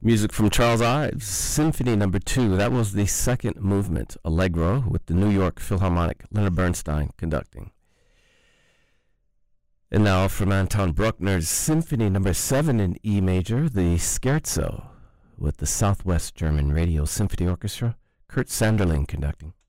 Music from Charles Ives, Symphony No. 2. That was the second movement, Allegro, with the New York Philharmonic, Leonard Bernstein conducting. And now from Anton Bruckner's Symphony No. 7 in E major, the Scherzo, with the Southwest German Radio Symphony Orchestra, Kurt Sanderling conducting.